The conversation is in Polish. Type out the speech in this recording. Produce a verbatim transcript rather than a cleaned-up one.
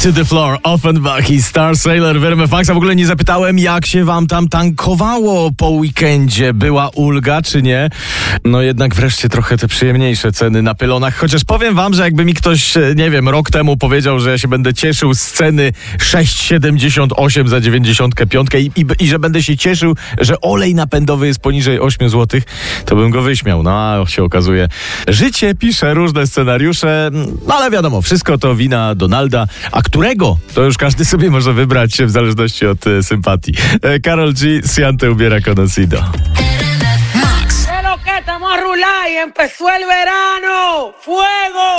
to the floor, Offenbach i Star Sailor w R M F Maxa. W ogóle nie zapytałem, jak się wam tam tankowało po weekendzie. Była ulga, czy nie? No jednak wreszcie trochę te przyjemniejsze ceny na pylonach. Chociaż powiem wam, że jakby mi ktoś, nie wiem, rok temu powiedział, że ja się będę cieszył z ceny sześć siedemdziesiąt osiem za dziewięćdziesiąt pięć i, i, i że będę się cieszył, że olej napędowy jest poniżej osiem złotych, to bym go wyśmiał. No a się okazuje, życie pisze różne scenariusze, no ale wiadomo, wszystko to wina Donalda, a którego? To już każdy sobie może wybrać w zależności od e, sympatii. E, Karol G. Siante ubiera conocido. ¿Qué lo que estamos a rular y empezó el verano? ¡Fuego!